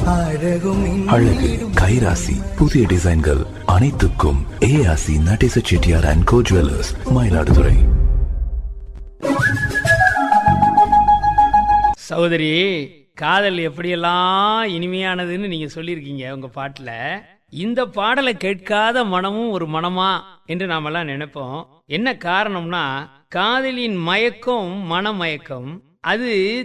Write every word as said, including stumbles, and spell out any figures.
அழகு கைராசி புதிய டிசைன்கள் அனைத்துக்கும் ஏஆசி Natesa Chettiar and go jewellers, Mayiladuthurai. சகோதரி, காதல் எப்படியெல்லாம் இனிமையானதுன்னு நீங்க சொல்லியிருக்கீங்க உங்க பாட்டுல. இந்த பாடலை கேட்காத மனமும் ஒரு மனமா என்று நாமெல்லாம் நினைப்போம். என்ன காரணம்னா, காதலின் மயக்கம் மனமயக்கம். அது